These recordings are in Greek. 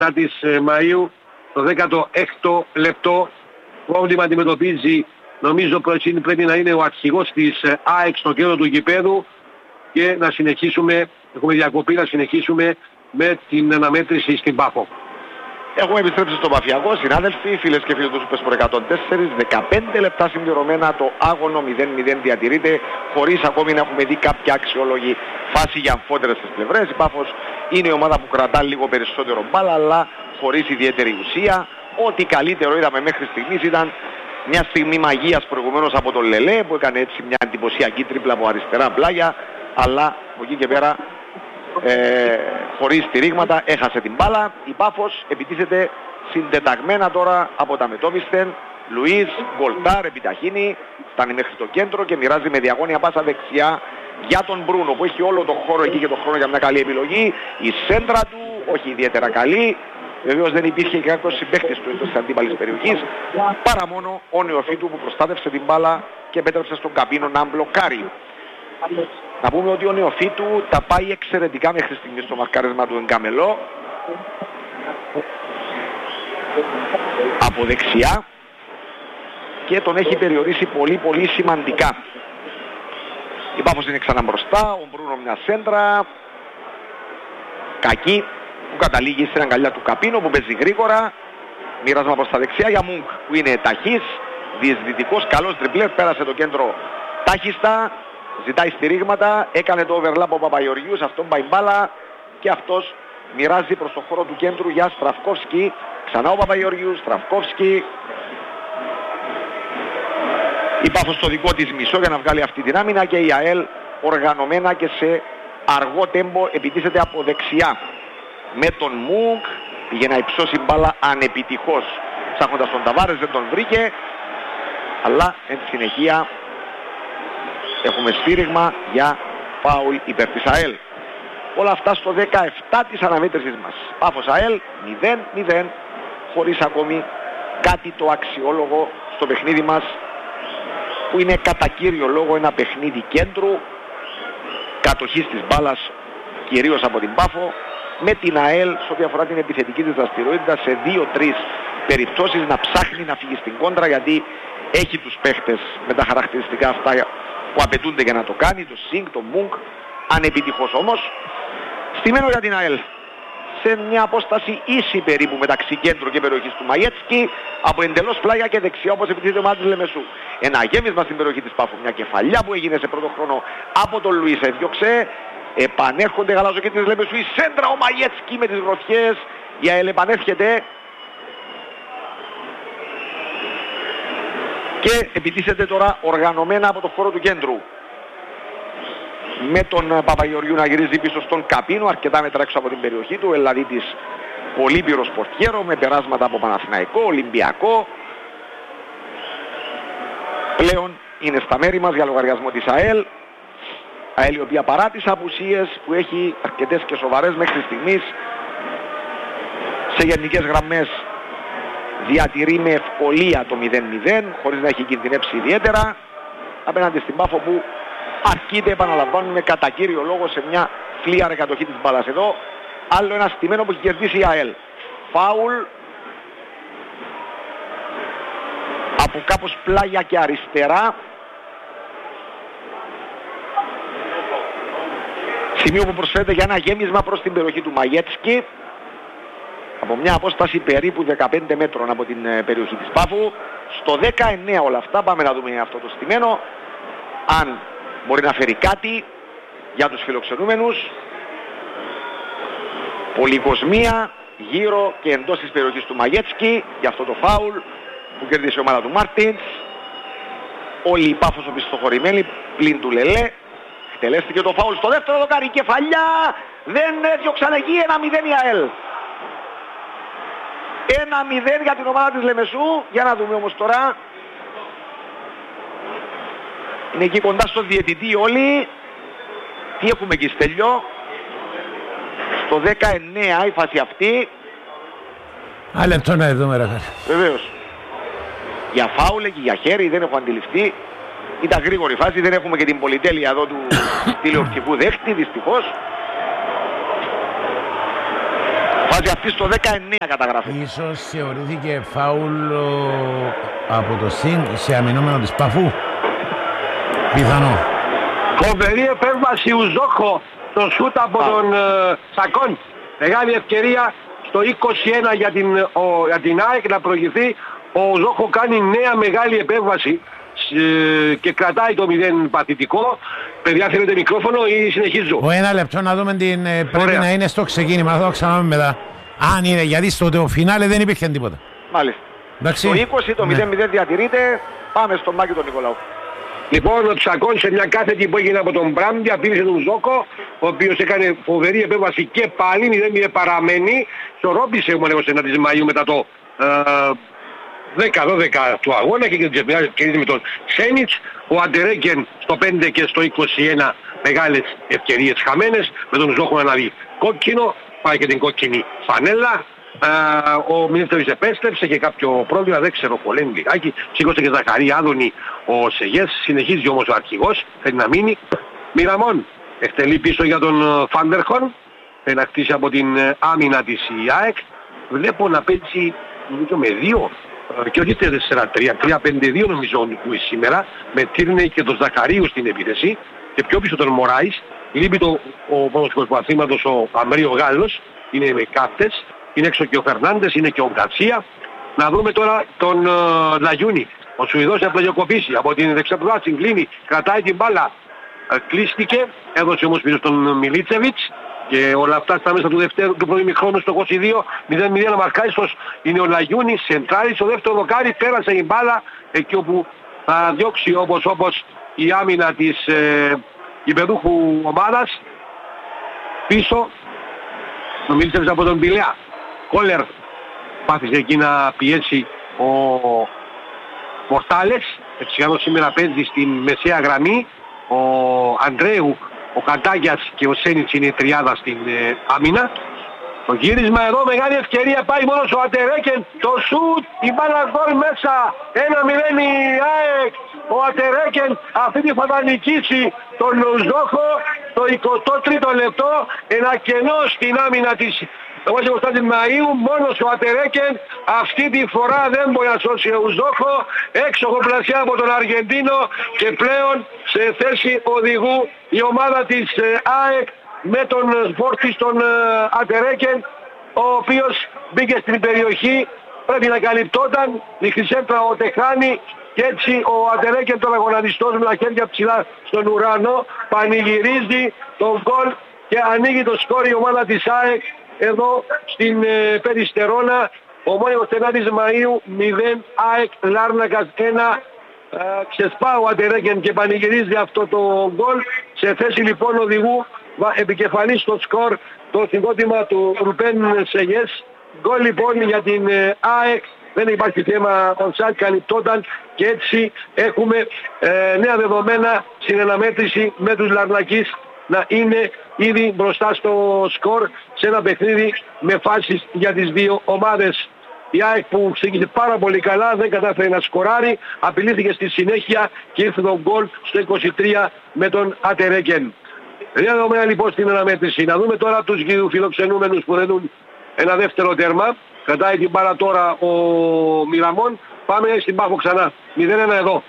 της Μαΐου, το 16ο λεπτό. Πρόβλημα αντιμετωπίζει, νομίζω πρέπει να είναι ο αρχηγός της ΑΕΚ στο κέντρο του γηπέδου, και να συνεχίσουμε, έχουμε διακοπή, να συνεχίσουμε με την αναμέτρηση στην Πάφο. Έχουμε επιστρέψει στο Παφιακό, συνάδελφοι, φίλες και φίλοι του Σπορ 104, 15 λεπτά συμπληρωμένα, το άγωνο 0-0 διατηρείται, χωρίς ακόμη να έχουμε δει κάποια αξιόλογη φάση για αμφότερες στις πλευρές. Η Πάφος είναι η ομάδα που κρατά λίγο περισσότερο μπάλα, αλλά χωρίς ιδιαίτερη ουσία. Ό,τι καλύτερο είδαμε μέχρι στιγμής ήταν μια στιγμή μαγείας προηγουμένως από τον Λελέ, που έκανε έτσι μια εντυπωσιακή τρίπλα από αριστερά πλάγια, αλλά από εκεί και πέρα χωρίς στηρίγματα έχασε την μπάλα. Η Πάφος επιτίθεται συντεταγμένα τώρα από τα μετώπιστεν. Λουίς, Γκολτάρ, επιταχύνει, φτάνει μέχρι το κέντρο και μοιράζει με διαγώνια πάσα δεξιά για τον Μπρούνο, που έχει όλο τον χώρο εκεί και τον χρόνο για μια καλή επιλογή. Η σέντρα του όχι ιδιαίτερα καλή. Βεβαίως δεν υπήρχε και κάποιος συμπαίκτης του εντός της αντίπαλης περιοχής, παρά μόνο ο Νεοφύτου που προστάτευσε την μπάλα και επέτρεψε στον Καπίνο να μπλοκάρει. Να πούμε ότι ο Νεοφύτου τα πάει εξαιρετικά μέχρι στιγμή στο μαρκάρισμα του Εγκαμελό από δεξιά και τον έχει περιορίσει πολύ σημαντικά. Η Πάφος είναι ξανά μπροστά, ο Μπρούνο μια σέντρα κακή που καταλήγει στην αγκαλιά του Καπίνο που παίζει γρήγορα, μοίρασμα προς τα δεξιά για Μουγκ που είναι ταχύς, διεσδυτικός, καλός τριπλέρ, πέρασε το κέντρο τάχιστα. Ζητάει στηρίγματα, έκανε το overlap ο Παπαγεωργιούς, αυτόν πάει μπάλα και αυτός μοιράζει προς το χώρο του κέντρου για Στραφκόφσκι. Ξανά ο Παπαγεωργιούς, Στραφκόφσκι. Η Πάφος στο δικό της μισό για να βγάλει αυτή την άμυνα και η ΑΕΛ οργανωμένα και σε αργό τέμπο επιτίθεται από δεξιά. Με τον Μουγκ πήγε να υψώσει μπάλα ανεπιτυχώς. Ψάχνοντας τον Ταβάρες δεν τον βρήκε, αλλά εν συνεχεία έχουμε σφύριγμα για φάουλ υπέρ της ΑΕΛ. Όλα αυτά στο 17 της αναμέτρησης μας. Πάφος ΑΕΛ 0-0, χωρίς ακόμη κάτι το αξιόλογο στο παιχνίδι μας, που είναι κατά κύριο λόγο ένα παιχνίδι κέντρου, κατοχής της μπάλας κυρίως από την Πάφο, με την ΑΕΛ σε ό,τι αφορά την επιθετική της δραστηριότητα σε 2-3 περιπτώσεις να ψάχνει να φύγει στην κόντρα, γιατί έχει τους παίχτες με τα χαρακτηριστικά αυτά που απαιτούνται για να το κάνει, το Σινγκ, το Μουγκ, ανεπιτυχώς όμως. Στημένο για την ΑΕΛ σε μια απόσταση ίση περίπου μεταξύ κέντρου και περιοχής του Μαγέτσκι, από εντελώς πλάγια και δεξιά όπως επιτίθεται ο Μάτζης Λεμεσού. Ένα γέμισμα στην περιοχή της Πάφου, μια κεφαλιά που έγινε σε πρώτο χρόνο από τον Λουίς, έδιωξε, επανέρχονται γαλαζοκίτες Λεμεσού, η σέντρα ο Μαγέτσκι με τις γροθιές, η ΑΕΛ επανέρχεται και επιτίθεται τώρα οργανωμένα από το χώρο του κέντρου, με τον Παπαγεωργιού να γυρίζει πίσω στον Καπίνο, αρκετά μέτρα έξω από την περιοχή του, δηλαδή της πολύπυρος πορτιέρο, με περάσματα από Παναθηναϊκό, Ολυμπιακό. Πλέον είναι στα μέρη μας για λογαριασμό της ΑΕΛ. ΑΕΛ η οποία παρά τις απουσίες που έχει αρκετές και σοβαρές μέχρι στιγμής, σε γενικές γραμμές διατηρεί με ευκολία το 0-0, χωρίς να έχει κινδυνεύσει ιδιαίτερα, απέναντι στην Πάφο που αρκείται, επαναλαμβάνουμε, κατά κύριο λόγο σε μια φλίαρη κατοχή της μπάλας. Εδώ άλλο ένα στημένο που έχει κερδίσει η ΑΕΛ. Φάουλ από κάπως πλάγια και αριστερά, σημείο που προσφέρεται για ένα γέμισμα προς την περιοχή του Μαγέτσκι, από μια απόσταση περίπου 15 μέτρων από την περιοχή της Πάφου. Στο 19 όλα αυτά, πάμε να δούμε αυτό το στημένο, αν μπορεί να φέρει κάτι για τους φιλοξενούμενους. Πολυκοσμία γύρω και εντός της περιοχής του Μαγέτσκι για αυτό το φάουλ που κέρδισε η ομάδα του Μάρτινς. Όλοι οι Πάφος οπισθοχωρημένοι πλην του Λελέ. Εκτελέστηκε το φάουλ στο δεύτερο δοκάρι, κεφαλιά, δεν έδιωξαν εκεί, 1-0 η ΑΕΛ. 1-0 για την ομάδα της Λεμεσού. Για να δούμε όμως τώρα. Είναι εκεί κοντά στο διαιτητή όλοι. Τι έχουμε εκεί, Στέλιο? Στο 19 η φάση αυτή. Λεπτό να δούμε, ρε. Βεβαίως. Για φάουλε και για χέρι δεν έχω αντιληφθεί. Ήταν γρήγορη φάση, δεν έχουμε και την πολυτέλεια εδώ του τηλεοπτικού δέχτη, δυστυχώς. φάση αυτή στο 19 καταγράφει. Ίσως θεωρήθηκε φάουλ από το ΣΥΝ σε αμυνόμενο της Παφού. Πιθανό. Φοβερή επέμβαση Ουζόχο στο σούτ από τον Σακών. Μεγάλη ευκαιρία στο 21 για την ΑΕΚ να προηγηθεί. Ο Ουζόχο κάνει νέα μεγάλη επέμβαση και κρατάει το 0 παθητικό. Παιδιά, θέλετε μικρόφωνο ή συνεχίζω? Ένα λεπτό να δούμε την. Πρέπει να είναι στο ξεκίνημα, θα το ξαναδούμε μετά. Αν είναι, γιατί στο φινάλε δεν υπήρχε τίποτα. Μάλιστα. Εντάξει. Το 20 το 0-0 διατηρείται. Πάμε στον Μάκη τον Νικολάου. Λοιπόν, ο Τσακών σε μια κάθετη που έγινε από τον Μπραμ διαπήρησε τον Ζόκο, ο οποίος έκανε φοβερή επέμβαση και πάλι 0-0 παραμένει. Σορρόπησε ο Μονεγός της Μαΐου μετά το 10-12 του αγώνα και κερδίζει με τον Σένιτς. Ο Αντερέγκεν στο 5 και στο 21 μεγάλες ευκαιρίες χαμένες, με τον Ζόχο να δει κόκκινο, πάει και την κόκκινη φανέλα. Ο Μινίστρης επέστρεψε, είχε κάποιο πρόβλημα, δεν ξέρω, πολέμη λιγάκι, σήκωσε και Ζαχαρή Άδωνη ο Σεγές, συνεχίζει όμως ο αρχηγός, θέλει να μείνει. Μιραμόν εκτελεί πίσω για τον Φάντερχον, να χτίσει από την άμυνα της η ΑΕΚ. Βλέπω να παίζει νομίζω με 2 και όχι 4-3, 3-5-2 νομίζω ο Νικούης σήμερα, με Τύρνεϊ και τον Ζαχαρίου στην επίθεση και πιο πίσω τον Μωράης. Λείπει ο ποδοσφαιρικός του αθλήματος ο Αμρίο Γάλλος, είναι με κάφτες. Είναι έξω και ο Φερνάντες, είναι και ο Γκαρσία. Να δούμε τώρα τον Λαγιούνι. Ο Σουηδός απλαγιοκοπήσει από την δεξιά την κλείνει, κρατάει την μπάλα. Κλείστηκε, έδωσε όμως πίσω στον Μιλίτσεβιτς και όλα αυτά στα μέσα του πρώτου ημιχρόνου στο 22-0-0 να μαρκάριστος είναι ο Λαγιούνι. Σεντράρει στο δεύτερο δοκάρι, πέρασε η μπάλα εκεί όπου θα διώξει όπως η άμυνα της γηπεδούχου ομάδας. Πίσω ο Μιλίτσεβιτς από τον Πηλέα. Κόλερ πάθησε εκεί να πιέσει ο Πορτάλες. Έτσι σήμερα παίζει στην μεσαία γραμμή. Ο Αντρέου, ο Καντάγιας και ο Σένιτς είναι η τριάδα στην άμυνα. Το γύρισμα εδώ, μεγάλη ευκαιρία, πάει μόνος ο Αντερέκεν. Το σουτ, η μπάλα γκολ μέσα. 1-0 η ΑΕΚ. Ο Αντερέκεν αυτή τη φορά νικήσει τον Ζόχο. Το 23ο λεπτό, ένα κενό στην άμυνα της Κωνσταντίνου Μαΐου, μόνος ο Αντερέκεν αυτή τη φορά δεν μπορεί να σώσει ο Ουζόχο, έξοχο πλασιά από τον Αργεντίνο και πλέον σε θέση οδηγού η ομάδα της ΑΕΚ με τον Φόρτη στον Αντερέκεν, ο οποίος μπήκε στην περιοχή, πρέπει να καλυπτόταν, η σέντρα ο Τεχάνη και έτσι ο Αντερέκεν τώρα γονατιστός με τα χέρια ψηλά στον ουρανό πανηγυρίζει τον γκολ και ανοίγει το σκόρ η ομάδα της ΑΕΚ εδώ στην Περιστερώνα. Ο μόνιμος 9 Μαΐου 0 ΑΕΚ Λάρνακας 1. Ξεσπά ο Αντερέκεν και πανηγυρίζει αυτό το γκολ. Σε θέση λοιπόν οδηγού επικεφαλής στο σκορ το συγκρότημα του Ρουπέν Σεγιές. Γκολ λοιπόν για την ΑΕΚ. Δεν υπάρχει θέμα, ο Σάκ καλυπτόταν και έτσι έχουμε νέα δεδομένα στην αναμέτρηση με τους Λαρνακείς να είναι ήδη μπροστά στο σκορ σε ένα παιχνίδι με φάσεις για τις δύο ομάδες. Η ΑΕΚ που ξεκίνησε πάρα πολύ καλά, δεν κατάφερε να σκοράρει, απειλήθηκε στη συνέχεια και ήρθε το γκολ στο 23 με τον Αντερέκεν. Νέα δεδομένα λοιπόν στην αναμέτρηση. Να δούμε τώρα τους φιλοξενούμενους που δίνουν ένα δεύτερο τέρμα. Κρατάει την μπάλα τώρα ο Μιραμόν. Πάμε στην Πάφο ξανά. 0-1 εδώ.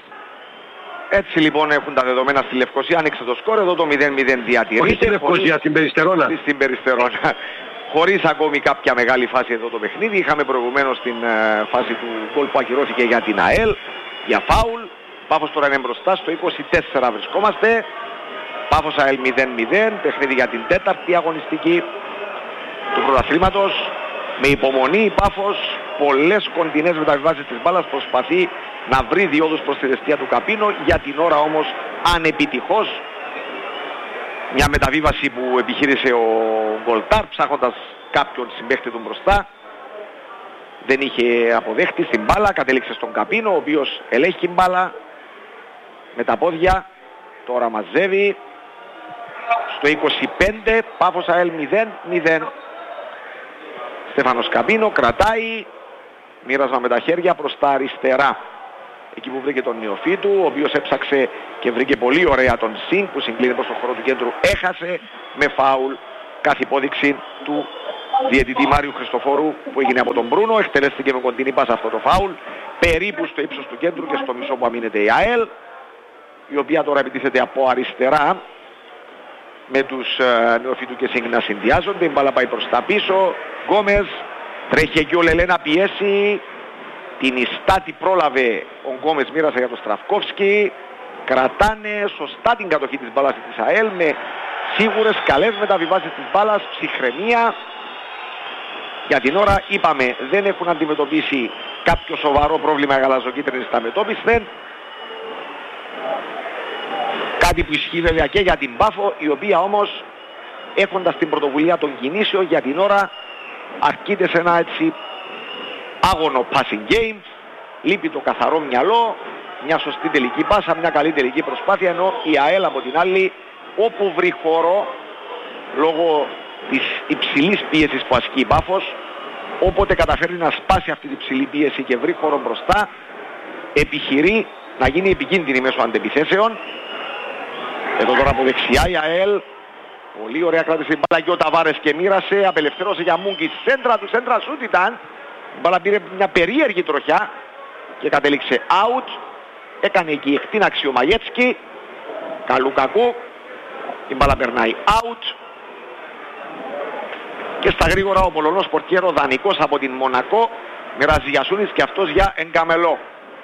Έτσι λοιπόν έχουν τα δεδομένα στη Λευκοσία. Άνοιξε το σκορ εδώ, το 0-0 διατηρείται. Όχι στη Λευκοσία, στην Περιστερώνα. Στην Περιστερώνα. Χωρίς ακόμη κάποια μεγάλη φάση εδώ το παιχνίδι. Είχαμε προηγουμένως την φάση του γκολ που ακυρώθηκε για την ΑΕΛ. Για φάουλ. Πάφος τώρα είναι μπροστά. Στο 24 βρισκόμαστε. Πάφος ΑΕΛ 0-0. Παιχνίδι για την τέταρτη αγωνιστική του πρωταθλήματος. Με υπομονή η Πάφος, πολλές κοντινές μεταβιβάσεις της μπάλας, προσπαθεί να βρει διόδους προς τη δευτεία του Καπίνο, για την ώρα όμως ανεπιτυχώς. Μια μεταβίβαση που επιχείρησε ο Γκολτάρ ψάχνοντας κάποιον συμπαίχτη του μπροστά. Δεν είχε αποδέχτη στην μπάλα, κατέληξε στον Καπίνο, ο οποίος ελέγχει την μπάλα με τα πόδια, τώρα μαζεύει. Στο 25 Πάφος ΑΕΛ 0-0. Στέφανος Καπίνο κρατάει, μοίρασμα με τα χέρια προς τα αριστερά. Εκεί που βρήκε τον Νεοφίτου, ο οποίος έψαξε και βρήκε πολύ ωραία τον Σινγκ που συγκλίνει προς το χώρο του κέντρου. Έχασε με φάουλ, κάθε υπόδειξη του διαιτητή Μάριου Χριστοφόρου που έγινε από τον Μπρούνο. Εκτελέστηκε με κοντινή πάσα αυτό το φάουλ, περίπου στο ύψος του κέντρου και στο μισό που αμήνεται η ΑΕΛ, η οποία τώρα επιτίθεται από αριστερά με τους Νεοφύτου και Σίγνα συνδυάζονται. Η μπάλα πάει προς τα πίσω. Γκόμες, τρέχει εκεί ο Λελέ να πιέσει. Την Ιστάτη πρόλαβε ο Γκόμες, μοίρασε για τον Στραφκόφσκι. Κρατάνε σωστά την κατοχή της μπάλας της ΑΕΛ με σίγουρες καλές μεταβιβάσεις της μπάλας, ψυχραιμία. Για την ώρα είπαμε δεν έχουν αντιμετωπίσει κάποιο σοβαρό πρόβλημα γαλαζοκίτρινης στα μετώπισθεν. Κάτι που ισχύει βέβαια και για την Πάφο, η οποία όμως έχοντας την πρωτοβουλία των κινήσεων για την ώρα αρκείται σε ένα έτσι άγωνο passing game. Λείπει το καθαρό μυαλό, μια σωστή τελική πάσα, μια καλή τελική προσπάθεια, ενώ η ΑΕΛ από την άλλη όπου βρει χώρο λόγω της υψηλής πίεσης που ασκεί η Πάφος, όποτε καταφέρει να σπάσει αυτή την υψηλή πίεση και βρει χώρο μπροστά, επιχειρεί να γίνει επικίνδυνη μέσω αντεπιθέσεων. Εδώ τώρα από δεξιά η ΑΕΛ, πολύ ωραία κράτησε την μπάλα και ο Ταβάρες και μοίρασε, απελευθέρωσε για Μούγκη, σέντρα του, σέντρα σούτ ήταν. Η μπάλα πήρε μια περίεργη τροχιά και κατέληξε out. Έκανε εκεί εκτείναξη ο Μαγέτσκι, καλού κακού, η μπάλα περνάει out. Και στα γρήγορα ο Πολωνός πορτιέρο δανεικός από την Μονακό, μοιράζει Γιασούνης και αυτός για Εγκαμελό,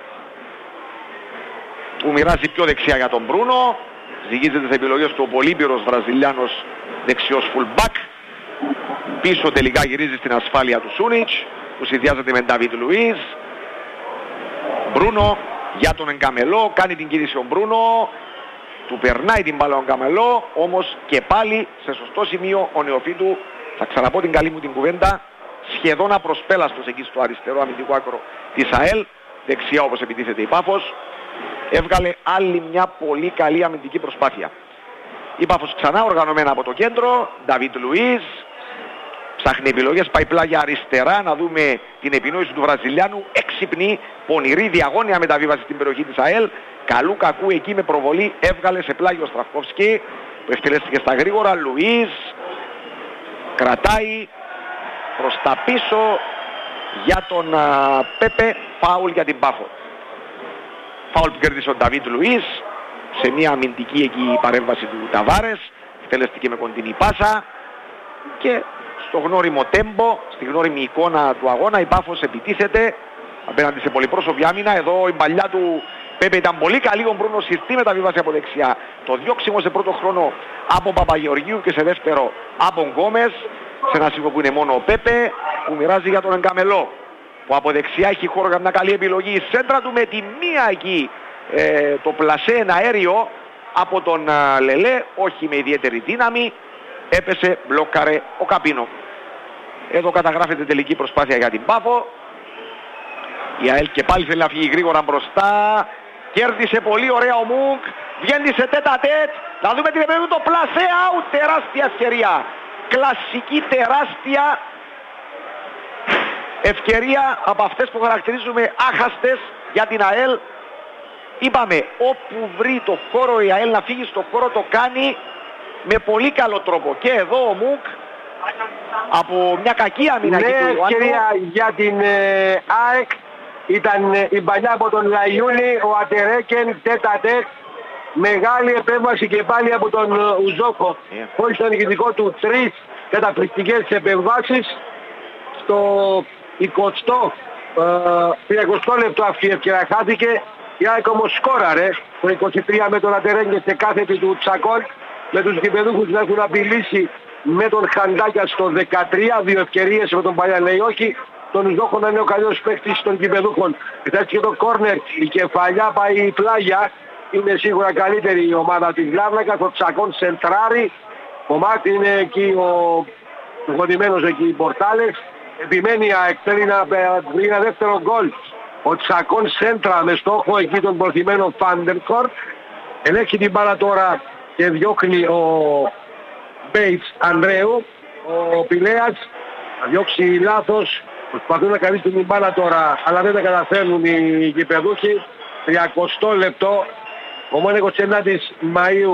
που μοιράζει πιο δεξιά για τον Μπρούνο. Ζυγίζεται τις επιλογές του ο Πολύμπυρος Βραζιλιάνος δεξιός fullback. Πίσω τελικά γυρίζει στην ασφάλεια του Σούνιτς, που συνδυάζεται με Νταβίτ Λουίς. Μπρούνο για τον Εγκαμελό, κάνει την κίνηση ο Μπρούνο, του περνάει την μπάλα ο Εγκαμελό, όμως και πάλι σε σωστό σημείο ο Νεοφύτου, θα ξαναπώ την καλή μου την κουβέντα, σχεδόν απροσπέλαστος εκεί στο αριστερό αμυντικό άκρο της ΑΕΛ, δεξιά όπως επιτίθεται η Πάφος, έβγαλε άλλη μια πολύ καλή αμυντική προσπάθεια. Η Πάφος ξανά οργανωμένα από το κέντρο, Νταβίτ Λουίς, ψάχνει επιλογές, πάει πλάγια αριστερά, να δούμε την επινόηση του Βραζιλιάνου, έξυπνη, πονηρή, διαγώνια μεταβίβαση στην περιοχή της ΑΕΛ, καλού κακού εκεί με προβολή, έβγαλε σε πλάγιο Στραφκόφσκι, που εκτελέστηκε στα γρήγορα, Λουίς, κρατάει προς τα πίσω για τον Πέπε, φάουλ για την Πάφο. Φάουλ που κέρδισε ο Νταβίτ Λουίς σε μια αμυντική εκεί παρέμβαση του Ταβάρες, εκτελέστηκε με κοντινή πάσα και στο γνώριμο τέμπο, στη γνώριμη εικόνα του αγώνα η Πάφος επιτίθεται απέναντι σε πολυπρόσωπη άμυνα. Εδώ η παλιά του Πέπε ήταν πολύ καλή, ο Μπρούνος συρτή μεταβίβαση από δεξιά. Το διώξιμο σε πρώτο χρόνο από Παπαγεωργίου και σε δεύτερο από Γκόμες, σε ένα σημείο που είναι μόνο ο Πέπε, που μοιράζει για τον Εγκαμελό, που από δεξιά έχει χώρο για μια καλή επιλογή. Η σέντρα του με τη μία εκεί, το πλασέ ένα αέριο από τον Λελέ, όχι με ιδιαίτερη δύναμη, έπεσε, μπλόκαρε ο Καπίνο. Εδώ καταγράφεται τελική προσπάθεια για την Πάφο. Η ΑΕΛ και πάλι θέλει να φύγει γρήγορα μπροστά. Κέρδισε πολύ ωραία ο Μουκ. Βγαίνει σε τέτα τέτ. Να δούμε την επέμβαση, το πλασέ out. Τεράστια ευκαιρία. Κλασική τεράστια ευκαιρία από αυτές που χαρακτηρίζουμε άχαστες για την ΑΕΛ. Είπαμε, όπου βρει το χώρο η ΑΕΛ να φύγει στο χώρο το κάνει με πολύ καλό τρόπο. Και εδώ ο Μουκ από μια κακή άμυνα. Ναι, ευκαιρία για την ΑΕΚ. Ήταν η παλιά από τον Λαϊούνι, ο Ατερέκεν, τέτα τέτ. Μεγάλη επέμβαση και πάλι από τον Ουζόκο. Χωρίς τον ηγητικό του 3 καταπληκτικές επεμβάσεις. Στο 20 λεπτό αυτή η ευκαιρία χάθηκε. Η ΑΕΚ όμως σκόραρε το 23 με τον Ατερέκεν σε κάθετη του Τσακών. Με τους γηπεδούχους να έχουν απειλήσει με τον Χαντάκια στο 13, 2 ευκαιρίες με τον Παλιανεϊόκη. Τον Ουζόκο να είναι ο καλύτερος παίκτης των γηπεδούχων. Κοιτάξτε και το κόρνερ, η κεφαλιά πάει πλάγια. Είναι σίγουρα καλύτερη η ομάδα της Λάρνακας, ο Τσακών σεντράρει. Ο Μάρτιν είναι εκεί ο γονιμένος εκεί οι πορτάλες. Επιμένει η ΑΕΚ, θέλει να βρει ένα δεύτερο γκολ. Ο Τσακών σέντρα με στόχο εκεί τον προθυμένο Φάντερκορτ. Ελέγχει την μπάλα τώρα και διώχνει ο Μπέιτς Ανδρέου. Ο Πηλέας θα διώξει λάθος. Προσπαθούν να καλύψουν την μπάλα τώρα, αλλά δεν τα καταφέρνουν οι γηπεδούχοι. 30 λεπτό. Ο μόνο 29 Μαΐου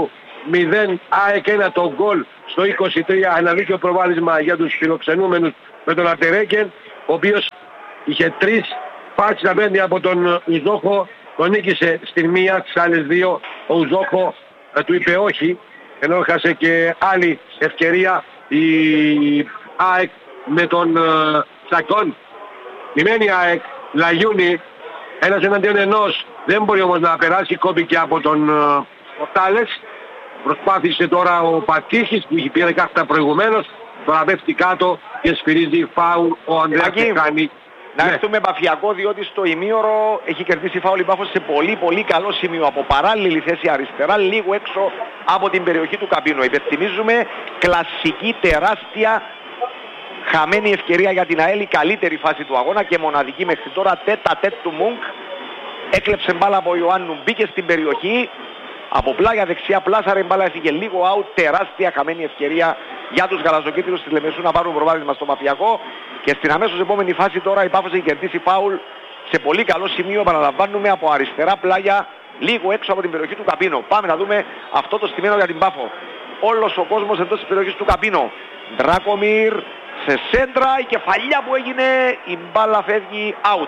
0 ΑΕΚ 1 το γκολ στο 23. Ένα δίκαιο προβάδισμα για τους φιλοξενούμενους με τον Ατερέκεν, ο οποίος είχε 3 φάσεις απέναντι από τον Ουζόχο. Τον νίκησε στην μία, τις άλλες 2 ο Ουζόχο του είπε όχι, ενώ έχασε και άλλη ευκαιρία η ΑΕΚ με τον Τσακόν. Λιμένη ΑΕΚ, Λαγιούνι, ένας εναντίον ενός, δεν μπορεί όμως να περάσει, κόπηκε από τον Πορτάλες. Προσπάθησε τώρα ο Πατήχης που είχε πει κάρτα προηγουμένως, τώρα πέφτει κάτω και σφυρίζει φάουλ ο Ανδρέας Κεκάνη. Να έρθουμε επαφιακό, διότι στο ημίωρο έχει κερδίσει φάουλ η Πάφος σε πολύ καλό σημείο, από παράλληλη θέση αριστερά, λίγο έξω από την περιοχή του Καμπίνο. Υπενθυμίζουμε, κλασική τεράστια χαμένη ευκαιρία για την ΑΕΛ, η καλύτερη φάση του αγώνα και μοναδική μέχρι τώρα, τέτα τέτ του Μουνκ. Έκλεψε μπάλα από Ιωάννου, μπήκε στην περιοχή, από πλάγια δεξιά πλάσαρε μπάλα, έφυγε λίγο out, τεράστια χαμένη ευκαιρία για τους γαλαζοκίτρους της Λεμεσού να πάρουν προβάδισμα στο Μαφιακό. Και στην αμέσως επόμενη φάση τώρα η Πάφος έχει κερδίσει φάουλ σε πολύ καλό σημείο, επαναλαμβάνουμε, από αριστερά πλάγια, λίγο έξω από την περιοχή του Καπίνο. Πάμε να δούμε αυτό το στημένο για την Πάφο. Όλος ο κόσμος εντός της περιοχής του Καπίνο. Ντράκομιρ σε σέντρα, η κεφαλιά που έγινε, η μπάλα φεύγει out.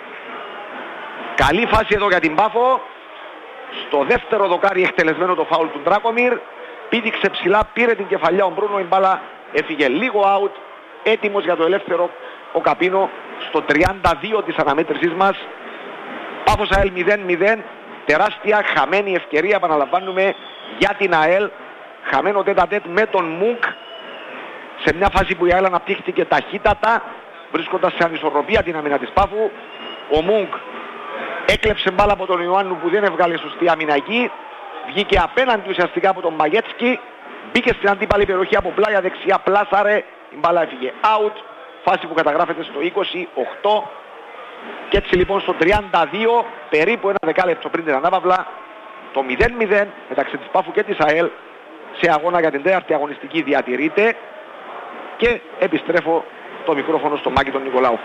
Καλή φάση εδώ για την Πάφο. Στο δεύτερο δοκάρι εκτελεσμένο το φάουλ του Ντράκομιρ. Πήδηξε ψηλά, πήρε την κεφαλιά ο Μπρούνο, η μπάλα έφυγε λίγο out. Έτοιμος για το ελεύθερο ο Καπίνο στο 32 της αναμέτρησής μας. Πάφος ΑΕΛ 0-0. Τεράστια χαμένη ευκαιρία, επαναλαμβάνουμε, για την ΑΕΛ. Χαμένο τέτα-τέτ με τον Μουγκ σε μια φάση που η ΑΕΛ αναπτύχθηκε ταχύτατα, βρίσκοντας σε ανισορροπία την άμυνα της Πάφου. Ο Μουγκ έκλεψε μπάλα από τον Ιωάννου που δεν έβγαλε σωστή άμυνα εκεί. Βγήκε απέναντι ουσιαστικά από τον Μαγέτσκι. Μπήκε στην αντίπαλη περιοχή από πλάγια δεξιά, πλάσαρε. Η μπάλα έφυγε out. Φάση που καταγράφεται στο 28. Και έτσι λοιπόν στο 32, περίπου ένα δεκάλεπτο πριν την ανάπαυλα, το 0-0 μεταξύ της Πάφου και της ΑΕΛ σε αγώνα για την τέταρτη αγωνιστική διατηρείται. Και επιστρέφω το μικρόφωνο στο Μάκη τον Νικολάου.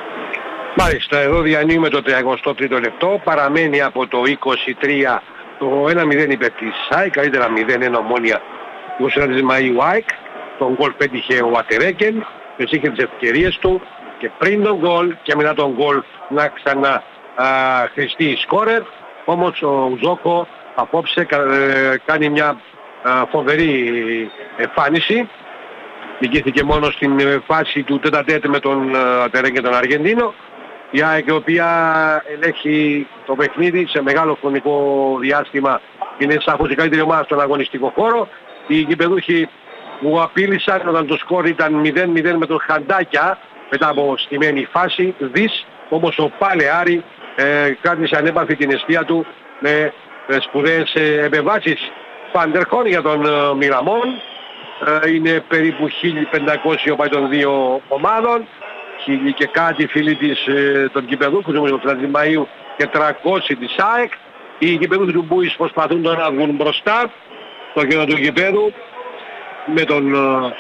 Μάλιστα, εδώ διανύουμε το 33ο λεπτό, παραμένει από το 23 το 1-0 υπέρ της ΑΕΚ, καλύτερα 0-1 Ομόνια 24 Μαΐου ΑΕΚ. Τον γκολ πέτυχε ο Ατερέκεν, είχε τις ευκαιρίες του και πριν τον γκολ και μετά τον γκολ να ξαναχρηστεί η σκόρερ. Όμως ο Ζόκο απόψε κάνει μια φοβερή εμφάνιση. Νικήθηκε μόνο στην φάση του τέτα-τέτ με τον Ατερέκεν τον Αργεντίνο. Η ΑΕΚ, η οποία ελέγχει το παιχνίδι σε μεγάλο χρονικό διάστημα, είναι σαφώς η καλύτερη ομάδα στον αγωνιστικό χώρο. Οι γηπεδούχοι που απείλησαν όταν το σκορ ήταν 0-0 με τον Χαντάκια μετά από στημένη φάση, όμως ο Παλαιάρη κράτησε ανέπαφη την αιστεία του με σπουδαίες επεμβάσεις. Φαντερχόν για τον Μιραμόν, είναι περίπου 1.500 οπαδοί των δύο ομάδων, 1.000 και κάτι φίλοι των γηπεδούχων, νομίζω του Μαΐου, και 300 της ΑΕΚ. Οι γηπεδούχοι του Μπούης προσπαθούν να βγουν μπροστά στο κέντρο του γηπέδου με τον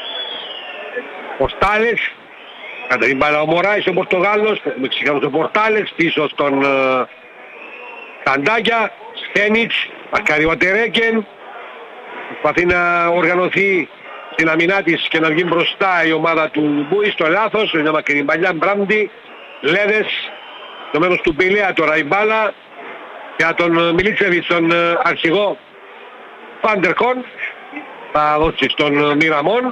Πορτάλες. Κατά την μπάλα ο Μωράης, ο Πορτογάλος, που έχουμε ξεχάσει τον Πορτάλες, πίσω στον Καντάκια, Στένιτς, Μακάρι ο Ατερέκεν. Προσπαθεί να οργανωθεί στην αμυνά της και να βγει μπροστά η ομάδα του Μπούη στο λάθος, είναι μακρινή παλιά, Μπράμντι, Λέδες, το μέρος του Πηλέα τώρα η μπάλα για τον Μιλίτσεβιτ, τον αρχηγό Φαντερχόν, θα δώσει στον Μιραμόν.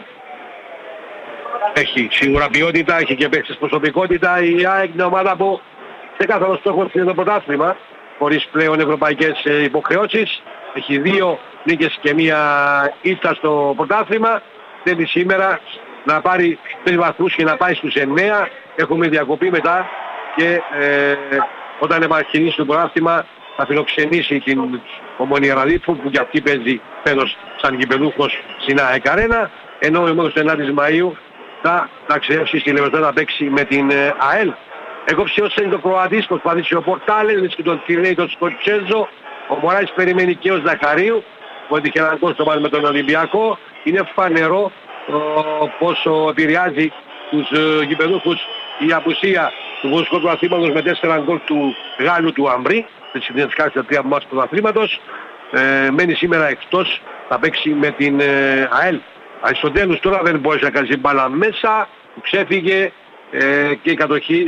Έχει σίγουρα ποιότητα, έχει και παίξεις προσωπικότητα. Η ΑΕΚ είναι ομάδα που σε κάθε στόχο είναι το πρωτάθλημα, χωρίς πλέον ευρωπαϊκές υποχρεώσεις. Έχει 2 νίκες και 1 ήττα στο πρωτάθλημα. Θέλει σήμερα να πάρει 3 βαθμούς και να πάει στους 9. Έχουμε διακοπή μετά και όταν επαρχηνήσει το πρωτάθλημα θα φιλοξενήσει την Ομονία Ραδίφου, που και αυτή παίζει φέτος σαν γηπεδούχος στην ΑΕΚ Αρένα, ενώ ο μόνος 9 Μαΐου θα ταξιδέψει στη Λεμεσό να παίξει με την ΑΕΛ. Έκοψε ως το Κροατής, προσπαθήσει ο Πορτάλες και τον Τιρνέι, τον Σκοτσέζο. Ο Μωράης περιμένει και ο Ζαχαρίου που έτυχε έναν κόστο πάλι με τον Ολυμπιακό. Είναι φανερό πόσο επηρεάζει τους γηπεδούχους η απουσία του Βοσικού του αθλήματος με 4 γκολ του Γάλλου του Αμπρί. Δεν σημαίνει να σκάσει τα 3 μάτς του αθλήματος. μένει σήμερα εκτός, θα παίξει με την ΑΕΛ. Στο τέλος τώρα δεν μπορούσε να κάνει μπάλα μέσα, ξέφυγε και η κατοχή